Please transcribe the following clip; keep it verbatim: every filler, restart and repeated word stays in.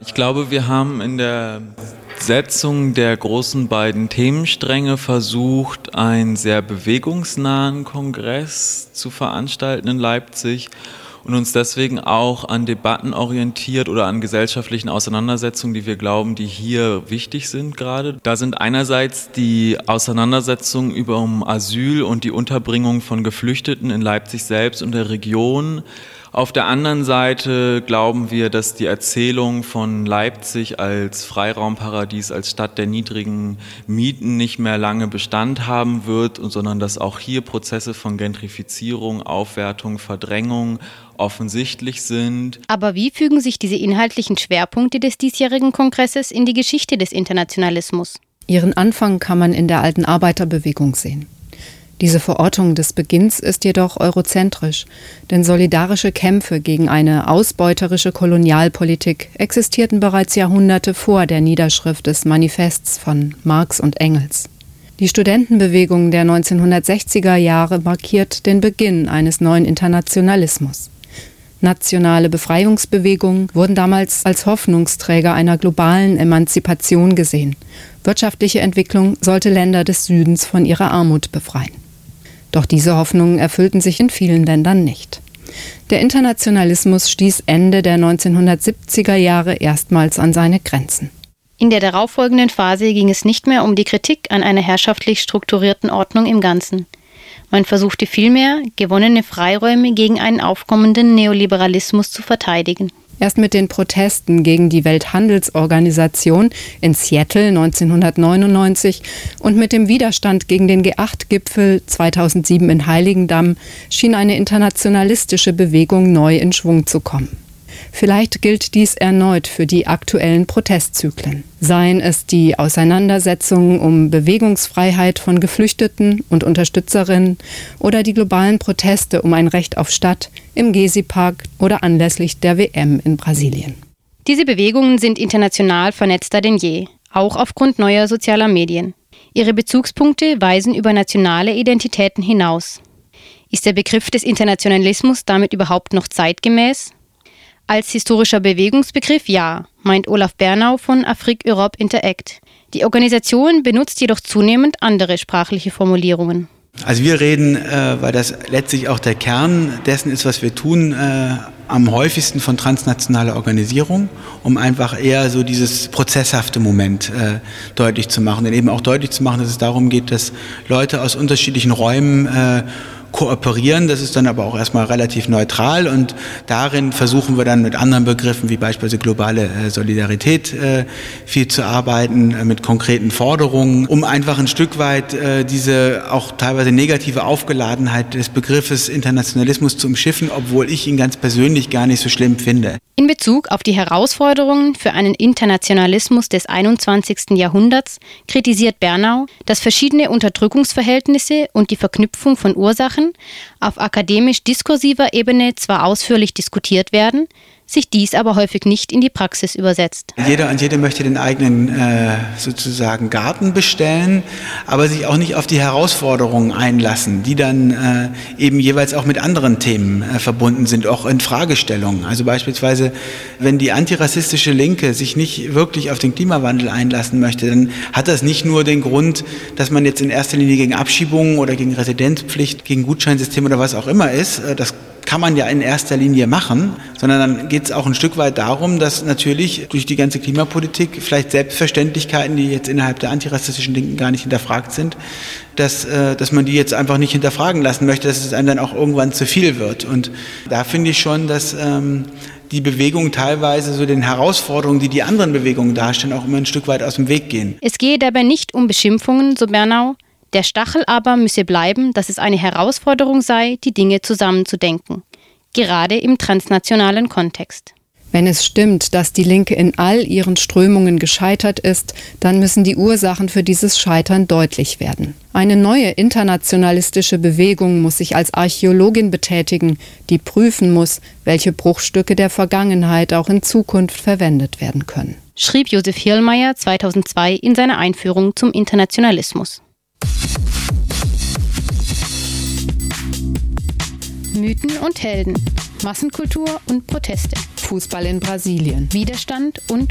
Ich glaube, wir haben in der Setzung der großen beiden Themenstränge versucht, einen sehr bewegungsnahen Kongress zu veranstalten in Leipzig und uns deswegen auch an Debatten orientiert oder an gesellschaftlichen Auseinandersetzungen, die wir glauben, die hier wichtig sind gerade. Da sind einerseits die Auseinandersetzungen über um Asyl und die Unterbringung von Geflüchteten in Leipzig selbst und der Region. Auf der anderen Seite glauben wir, dass die Erzählung von Leipzig als Freiraumparadies, als Stadt der niedrigen Mieten nicht mehr lange Bestand haben wird, sondern dass auch hier Prozesse von Gentrifizierung, Aufwertung, Verdrängung offensichtlich sind. Aber wie fügen sich diese inhaltlichen Schwerpunkte des diesjährigen Kongresses in die Geschichte des Internationalismus? Ihren Anfang kann man in der alten Arbeiterbewegung sehen. Diese Verortung des Beginns ist jedoch eurozentrisch, denn solidarische Kämpfe gegen eine ausbeuterische Kolonialpolitik existierten bereits Jahrhunderte vor der Niederschrift des Manifests von Marx und Engels. Die Studentenbewegung der neunzehnhundertsechziger Jahre markiert den Beginn eines neuen Internationalismus. Nationale Befreiungsbewegungen wurden damals als Hoffnungsträger einer globalen Emanzipation gesehen. Wirtschaftliche Entwicklung sollte Länder des Südens von ihrer Armut befreien. Doch diese Hoffnungen erfüllten sich in vielen Ländern nicht. Der Internationalismus stieß Ende der neunzehnhundertsiebziger Jahre erstmals an seine Grenzen. In der darauffolgenden Phase ging es nicht mehr um die Kritik an einer herrschaftlich strukturierten Ordnung im Ganzen. Man versuchte vielmehr, gewonnene Freiräume gegen einen aufkommenden Neoliberalismus zu verteidigen. Erst mit den Protesten gegen die Welthandelsorganisation in Seattle neunzehnhundertneunundneunzig und mit dem Widerstand gegen den G acht Gipfel zweitausendsieben in Heiligendamm schien eine internationalistische Bewegung neu in Schwung zu kommen. Vielleicht gilt dies erneut für die aktuellen Protestzyklen. Seien es die Auseinandersetzungen um Bewegungsfreiheit von Geflüchteten und Unterstützerinnen oder die globalen Proteste um ein Recht auf Stadt im Gezi-Park oder anlässlich der W M in Brasilien. Diese Bewegungen sind international vernetzter denn je, auch aufgrund neuer sozialer Medien. Ihre Bezugspunkte weisen über nationale Identitäten hinaus. Ist der Begriff des Internationalismus damit überhaupt noch zeitgemäß? Als historischer Bewegungsbegriff ja, meint Olaf Bernau von Afrique Europe Interact. Die Organisation benutzt jedoch zunehmend andere sprachliche Formulierungen. Also wir reden, äh, weil das letztlich auch der Kern dessen ist, was wir tun, äh, am häufigsten von transnationaler Organisierung, um einfach eher so dieses prozesshafte Moment äh, deutlich zu machen. Und eben auch deutlich zu machen, dass es darum geht, dass Leute aus unterschiedlichen Räumen äh, kooperieren, das ist dann aber auch erstmal relativ neutral und darin versuchen wir dann mit anderen Begriffen wie beispielsweise globale äh, Solidarität äh, viel zu arbeiten, äh, mit konkreten Forderungen, um einfach ein Stück weit äh, diese auch teilweise negative Aufgeladenheit des Begriffes Internationalismus zu umschiffen, obwohl ich ihn ganz persönlich gar nicht so schlimm finde. In Bezug auf die Herausforderungen für einen Internationalismus des einundzwanzigsten Jahrhunderts kritisiert Bernau, dass verschiedene Unterdrückungsverhältnisse und die Verknüpfung von Ursachen auf akademisch-diskursiver Ebene zwar ausführlich diskutiert werden, sich dies aber häufig nicht in die Praxis übersetzt. Jeder und jede möchte den eigenen äh, sozusagen Garten bestellen, aber sich auch nicht auf die Herausforderungen einlassen, die dann äh, eben jeweils auch mit anderen Themen äh, verbunden sind, auch in Fragestellungen. Also beispielsweise, wenn die antirassistische Linke sich nicht wirklich auf den Klimawandel einlassen möchte, dann hat das nicht nur den Grund, dass man jetzt in erster Linie gegen Abschiebungen oder gegen Residenzpflicht, gegen Gutscheinsystem oder was auch immer ist, äh, das kann man ja in erster Linie machen, sondern dann geht es auch ein Stück weit darum, dass natürlich durch die ganze Klimapolitik vielleicht Selbstverständlichkeiten, die jetzt innerhalb der antirassistischen Linken gar nicht hinterfragt sind, dass, äh, dass man die jetzt einfach nicht hinterfragen lassen möchte, dass es einem dann auch irgendwann zu viel wird. Und da finde ich schon, dass ähm, die Bewegung teilweise so den Herausforderungen, die die anderen Bewegungen darstellen, auch immer ein Stück weit aus dem Weg gehen. Es gehe dabei nicht um Beschimpfungen, so Bernau. Der Stachel aber müsse bleiben, dass es eine Herausforderung sei, die Dinge zusammenzudenken, gerade im transnationalen Kontext. Wenn es stimmt, dass die Linke in all ihren Strömungen gescheitert ist, dann müssen die Ursachen für dieses Scheitern deutlich werden. Eine neue internationalistische Bewegung muss sich als Archäologin betätigen, die prüfen muss, welche Bruchstücke der Vergangenheit auch in Zukunft verwendet werden können. Schrieb Josef Hirlmeier zweitausendzwei in seiner Einführung zum Internationalismus. Mythen und Helden, Massenkultur und Proteste, Fußball in Brasilien, Widerstand und